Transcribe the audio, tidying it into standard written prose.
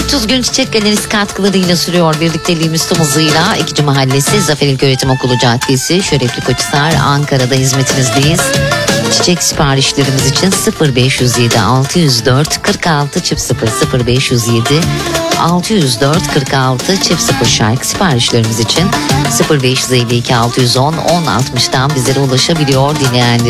30 gün Çiçek Galerisi katkılarıyla sürüyor birlikteliğimiz tüm hızıyla. 2. Mahallesi Zafer İlköğretim Okulu Caddesi, Şerefli Koçhisar, Ankara'da hizmetinizdeyiz. Çiçek siparişlerimiz için 0507 604 46 00 0507 604 46 00 şarkı siparişlerimiz için 0552 610 1060'dan bizlere ulaşabiliyor dinleyenler.